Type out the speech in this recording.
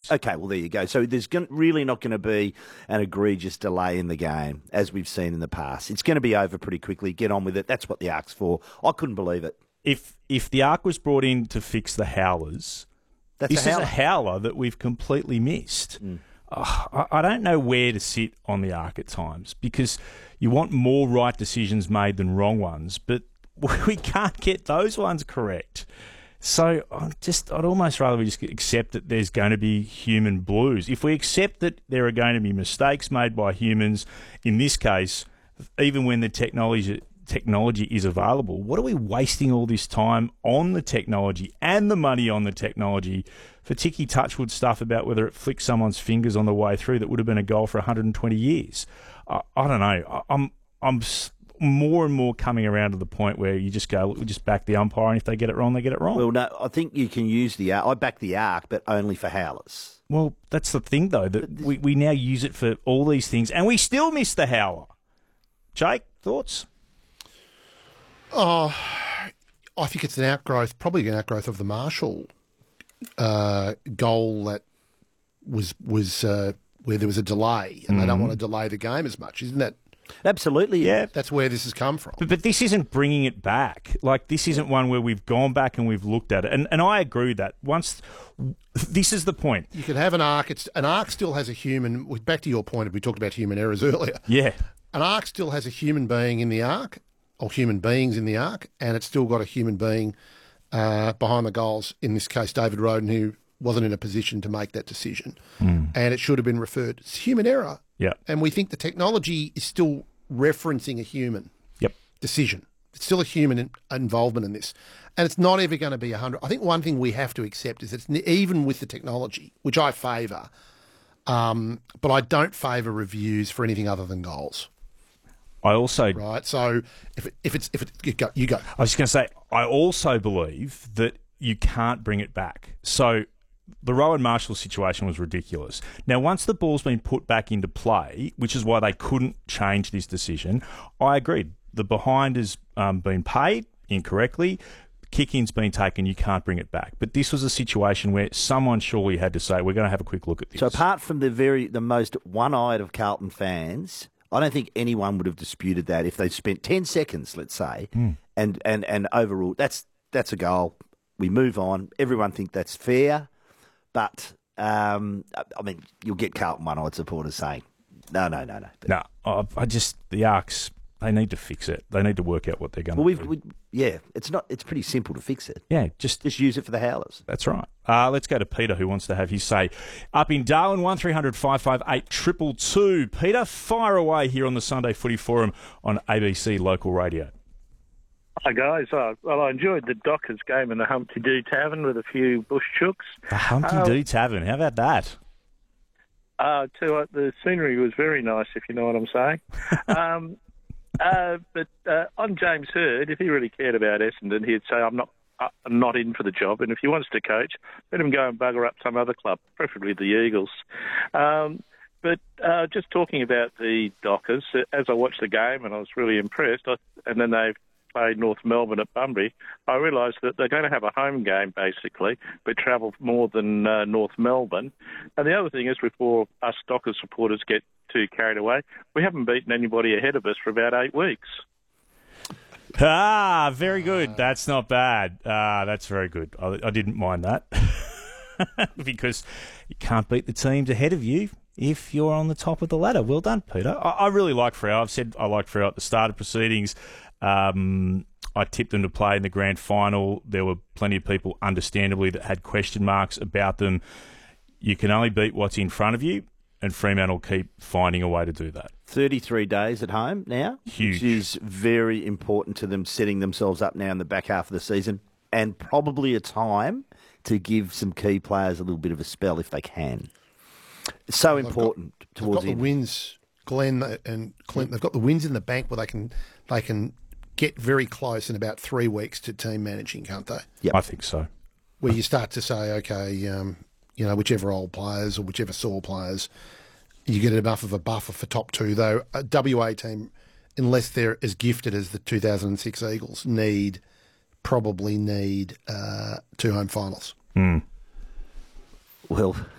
Okay, well, there you go. So there's really not going to be an egregious delay in the game, as we've seen in the past. It's going to be over pretty quickly. Get on with it. That's what the ARC's for. I couldn't believe it. If the ARC was brought in to fix the howlers, this is a howler that we've completely missed. I don't know where to sit on the ARC at times, because you want more right decisions made than wrong ones, but we can't get those ones correct. So I'd almost rather we just accept that there's going to be human blues. If we accept that there are going to be mistakes made by humans, in this case, even when the technology is available, what are we wasting all this time on the technology and the money on the technology for Ticky Touchwood stuff about whether it flicks someone's fingers on the way through that would have been a goal for 120 years? I don't know. I'm more and more coming around to the point where you just go, look, we just back the umpire, and if they get it wrong, they get it wrong. Well, no, I think you can use the ARC. I back the ARC, but only for howlers. Well, that's the thing, though, that we now use it for all these things, and we still miss the howler. Jake, thoughts? Oh, I think it's probably an outgrowth of the Marshall goal that was where there was a delay, and they don't want to delay the game as much, isn't that? Absolutely, yeah. That's where this has come from. But this isn't bringing it back. Like, this isn't one where we've gone back and we've looked at it. And I agree with that. This is the point. You could have an ARC. An ARC still has a human. Back to your point, we talked about human errors earlier. Yeah. An ARC still has a human being in the ARC, or human beings in the ARC, and it's still got a human being behind the goals, in this case David Roden, who wasn't in a position to make that decision. And it should have been referred. It's human error. Yeah. And we think the technology is still referencing a human decision. It's still a human involvement in this. And it's not ever going to be 100. I think one thing we have to accept is that even with the technology, which I favour, but I don't favour reviews for anything other than goals. I also... Right, so you go. I was just going to say, I also believe that you can't bring it back. So the Rowan Marshall situation was ridiculous. Now, once the ball's been put back into play, which is why they couldn't change this decision, I agreed. The behind has been paid incorrectly. Kick-in's been taken. You can't bring it back. But this was a situation where someone surely had to say, we're going to have a quick look at this. So apart from the most one-eyed of Carlton fans, I don't think anyone would have disputed that if they spent 10 seconds, let's say, and overruled. That's a goal. We move on. Everyone think that's fair. But, I mean, you'll get Carlton one-eyed supporters saying, no. But the ARCs, they need to fix it. They need to work out what they're going to do. It's pretty simple to fix it. Yeah, just use it for the howlers. That's right. Let's go to Peter, who wants to have his say. Up in Darwin, 1300 558 222. Peter, fire away here on the Sunday Footy Forum on ABC Local Radio. Hi, guys. Well, I enjoyed the Dockers game in the Humpty Doo Tavern with a few bush chooks. The Humpty Doo Tavern, how about that? The scenery was very nice, if you know what I'm saying. But on James Hird, if he really cared about Essendon, he'd say, I'm not in for the job, and if he wants to coach, let him go and bugger up some other club, preferably the Eagles. But just talking about the Dockers, as I watched the game, and I was really impressed, and then they played North Melbourne at Bunbury, I realised that they're going to have a home game, basically, but travel more than North Melbourne. And the other thing is, before us Dockers supporters get too carried away, we haven't beaten anybody ahead of us for about 8 weeks. Very good. That's not bad. That's very good. I didn't mind that. Because you can't beat the teams ahead of you if you're on the top of the ladder. Well done, Peter. I really like Freo. I've said I like Freo at the start of proceedings. I tipped them to play in the grand final. There were plenty of people, understandably, that had question marks about them. You can only beat what's in front of you, and Fremantle will keep finding a way to do that. 33 days at home now. Huge. Which is very important to them, setting themselves up now in the back half of the season, and probably a time to give some key players a little bit of a spell if they can. It's so important towards the wins, Glenn and Clint. They've got the wins in the bank where they can get very close in about 3 weeks to team managing, can't they? Yeah, I think so. Where you start to say, okay, whichever old players or whichever sore players, you get enough of a buffer for top two. Though a WA team, unless they're as gifted as the 2006 Eagles, probably need 2 home finals. Well,